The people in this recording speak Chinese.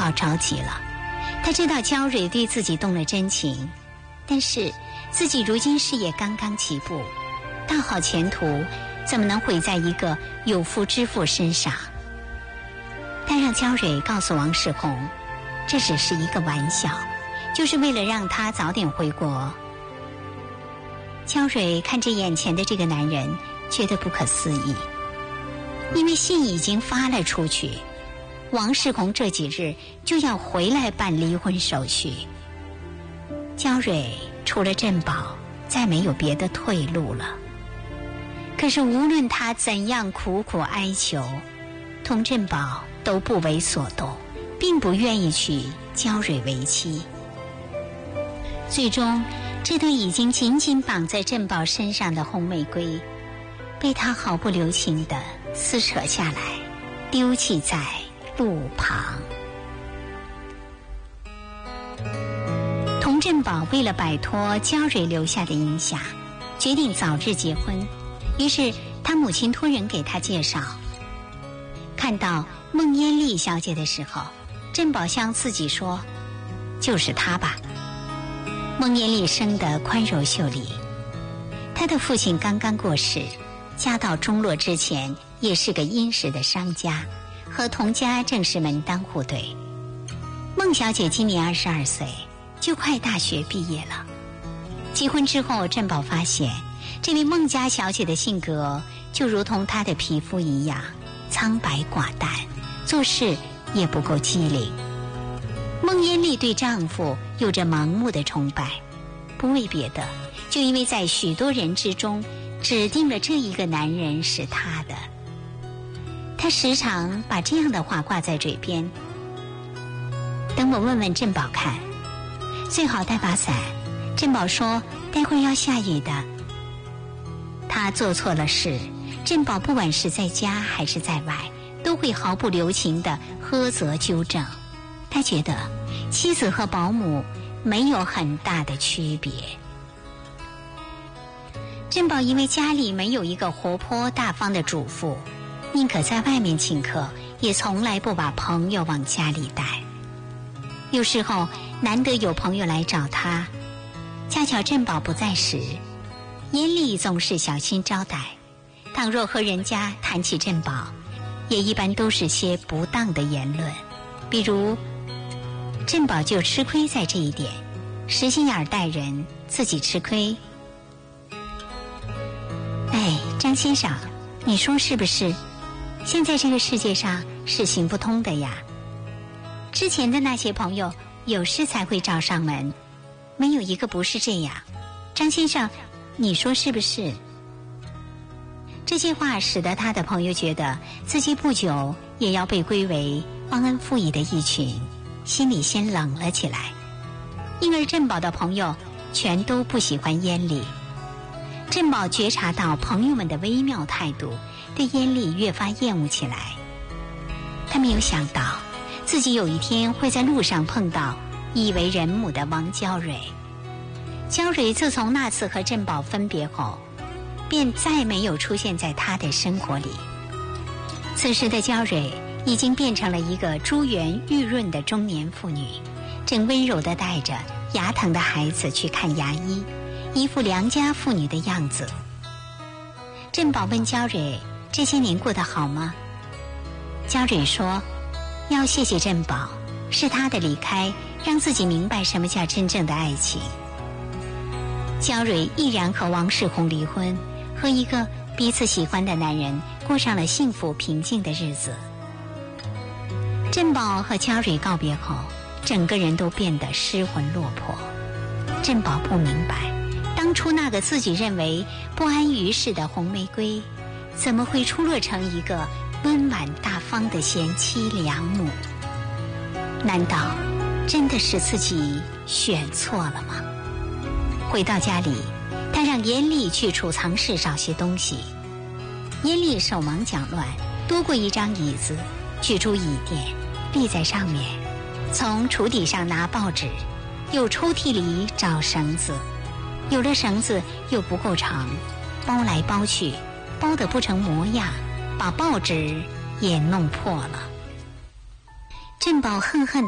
宝着急了，他知道焦蕊对自己动了真情，但是自己如今事业刚刚起步，大好前途怎么能毁在一个有妇之妇身上？他让焦蕊告诉王世宏，这只是一个玩笑，就是为了让他早点回国。焦蕊看着眼前的这个男人，觉得不可思议，因为信已经发了出去，王世宏这几日就要回来办离婚手续。焦蕊除了振宝，再没有别的退路了。可是无论他怎样苦苦哀求，佟振宝都不为所动，并不愿意娶焦蕊为妻。最终，这对已经紧紧绑在振宝身上的红玫瑰，被他毫不留情地撕扯下来，丢弃在路旁。佟振宝为了摆脱焦蕊留下的影响，决定早日结婚。于是他母亲托人给他介绍，看到孟烟丽小姐的时候，振宝向自己说，就是她吧。孟烟丽生得宽柔秀丽，她的父亲刚刚过世，家道中落之前也是个殷实的商家，和佟家正是门当户对。孟小姐今年22岁，就快大学毕业了。结婚之后，振宝发现这位孟家小姐的性格就如同她的皮肤一样苍白寡淡，做事也不够机灵。孟烟丽对丈夫有着盲目的崇拜，不为别的，就因为在许多人之中指定了这一个男人是她的。她时常把这样的话挂在嘴边，等我问问振宝看，最好带把伞，振宝说待会儿要下雨的。他做错了事，振宝不管是在家还是在外，都会毫不留情地呵责纠正。他觉得妻子和保姆没有很大的区别。振宝因为家里没有一个活泼大方的主妇，宁可在外面请客，也从来不把朋友往家里带。有时候难得有朋友来找他，恰巧振宝不在时，烟丽总是小心招待，倘若和人家谈起振宝，也一般都是些不当的言论，比如振宝就吃亏在这一点，实心眼待人，自己吃亏。哎，张先生，你说是不是？现在这个世界上是行不通的呀。之前的那些朋友有事才会找上门，没有一个不是这样。张先生，你说是不是？这些话使得他的朋友觉得自己不久也要被归为忘恩负义的一群，心里先冷了起来。因而振宝的朋友全都不喜欢烟丽。振宝觉察到朋友们的微妙态度，对烟丽越发厌恶起来。他没有想到自己有一天会在路上碰到已为人母的王娇蕊。娇蕊自从那次和振宝分别后，便再没有出现在他的生活里。此时的娇蕊已经变成了一个珠圆玉润的中年妇女，正温柔地带着牙疼的孩子去看牙医，一副良家妇女的样子。振宝问娇蕊这些年过得好吗？娇蕊说要谢谢振宝，是他的离开让自己明白什么叫真正的爱情。娇蕊毅然和王世宏离婚，和一个彼此喜欢的男人过上了幸福平静的日子。振宝和娇蕊告别后，整个人都变得失魂落魄。振宝不明白，当初那个自己认为不安于世的红玫瑰，怎么会出落成一个温婉大方的贤妻良母？难道真的是自己选错了吗？回到家里，他让烟丽去储藏室找些东西。烟丽手忙脚乱，多过一张椅子，取出椅垫立在上面，从橱底上拿报纸，又抽屉里找绳子，有了绳子又不够长，包来包去，包得不成模样，把报纸也弄破了。振宝恨恨